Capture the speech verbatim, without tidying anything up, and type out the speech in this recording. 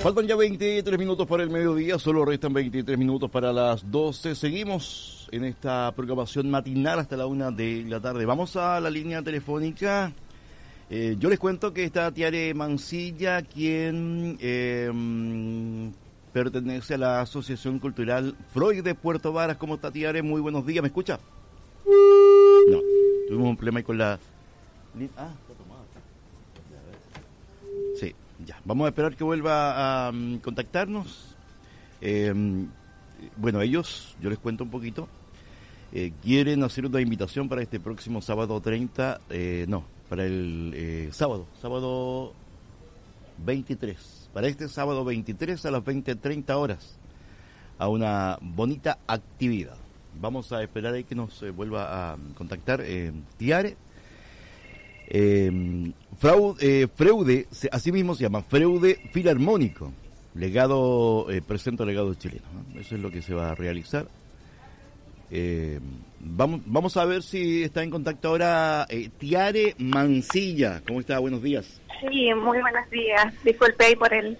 Faltan ya veintitrés minutos para el mediodía, solo restan veintitrés minutos para las doce. Seguimos en esta programación matinal hasta la una de la tarde. Vamos a la línea telefónica. Eh, yo les cuento que está Tiare Mancilla, quien eh, pertenece a la Asociación Cultural Freud de Puerto Varas. ¿Cómo está, Tiare? Muy buenos días, ¿me escucha? No, tuvimos un problema ahí con la... Ah, está tomada. Sí, ya. Vamos a esperar que vuelva a um, contactarnos. Eh, bueno, ellos, yo les cuento un poquito, eh, quieren hacer una invitación para este próximo sábado treinta, eh, no, para el eh, sábado, sábado veintitrés, para este sábado veintitrés a las veinte treinta horas, a una bonita actividad. Vamos a esperar ahí que nos eh, vuelva a contactar eh, Tiare. Eh, Fraude, eh, Freude, así mismo se llama, Freude Filarmónico, legado, eh, presento legado chileno, ¿no? Eso es lo que se va a realizar. Eh, vamos, vamos a ver si está en contacto ahora eh, Tiare Mancilla. ¿Cómo está? Buenos días. Sí, muy buenos días. Disculpe ahí por el